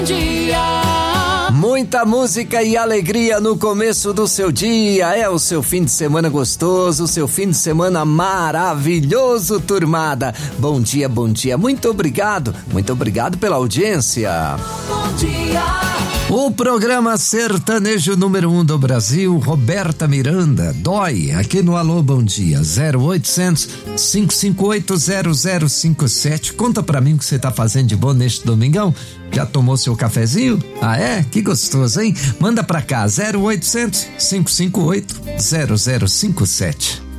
Muita música e alegria no começo do seu dia, é o seu fim de semana gostoso, o seu fim de semana maravilhoso, turmada. Bom dia, muito obrigado pela audiência. Bom dia. O programa sertanejo número 1 do Brasil, Roberta Miranda, dói, aqui no Alô Bom Dia, 0800-558-0057. Conta pra mim o que você tá fazendo de bom neste domingão. Já tomou seu cafezinho? Ah, é? Que gostoso, hein? Manda pra cá, 0800-558-0057.